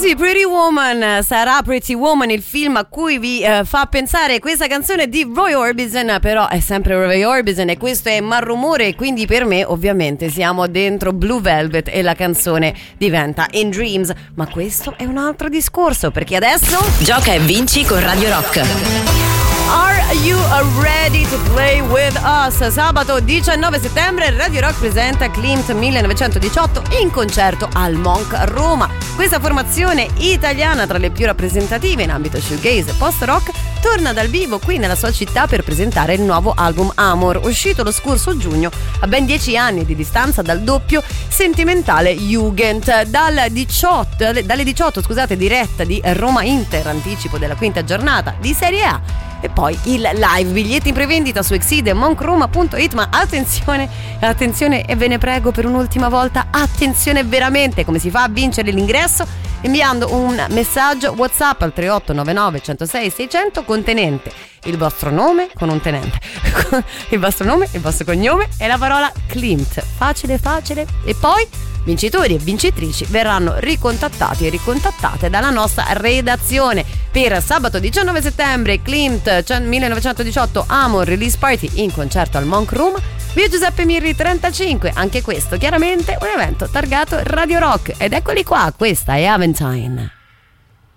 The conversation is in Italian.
Sì, Pretty Woman sarà Pretty Woman il film a cui vi fa pensare questa canzone di Roy Orbison, però è sempre Roy Orbison e questo è Malrumore, quindi per me ovviamente siamo dentro Blue Velvet e la canzone diventa In Dreams, ma questo è un altro discorso perché adesso gioca e vinci con Radio Rock. Are you ready to play with us? Sabato 19 settembre Radio Rock presenta Klimt 1918 in concerto al Monk Roma. Questa formazione italiana tra le più rappresentative in ambito shoegaze e post-rock torna dal vivo qui nella sua città per presentare il nuovo album Amor, uscito lo scorso giugno a ben 10 anni di distanza dal doppio sentimentale Jugend. Dalle 18 diretta di Roma Inter, anticipo della quinta giornata di Serie A. E poi il live, biglietti in prevendita su Exceed e monkroma.it, ma attenzione e ve ne prego per un'ultima volta, attenzione veramente, come si fa a vincere l'ingresso? Inviando un messaggio WhatsApp al 3899 106 600 contenente il vostro nome con un tenente, il vostro nome, il vostro cognome e la parola Klimt, facile e poi vincitori e vincitrici verranno ricontattati e ricontattate dalla nostra redazione per sabato 19 settembre Klimt 1918 Amor Release Party in concerto al Monk Room, via Giuseppe Mirri 35, anche questo chiaramente un evento targato Radio Rock ed eccoli qua, questa è Aventine.